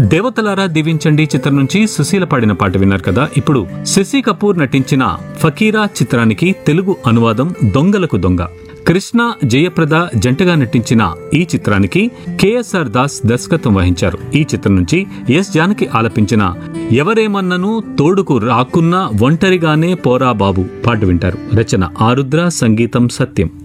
దేవతలారా దీవించండి చిత్రం నుంచి సుశీల పాడిన పాట విన్నారు కదా. ఇప్పుడు శశి కపూర్ నటించిన ఫకీరా చిత్రానికి తెలుగు అనువాదం దొంగలకు దొంగ. కృష్ణ జయప్రద జంటగా నటించిన ఈ చిత్రానికి కేఎస్ఆర్ దాస్ దర్శకత్వం వహించారు. ఈ చిత్రం నుంచి ఎస్ జానకి ఆలపించిన ఎవరేమన్నను తోడుకు రాకున్నా ఒంటరిగానే పోరా బాబు పాట వింటారు. రచన ఆరుద్ర, సంగీతం సత్యం.